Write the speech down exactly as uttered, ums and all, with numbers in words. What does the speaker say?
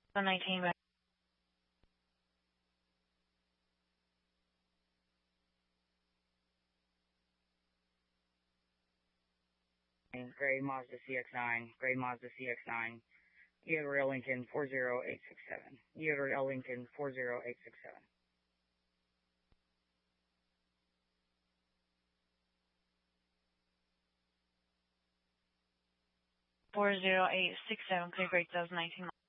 nineteen. Gray Mazda C X nine, Gray Mazda C X nine, Theodore L. Lincoln four zero eight six seven, Theodore L. Lincoln four zero eight six seven. four zero eight six seven, clear break, two thousand nineteen.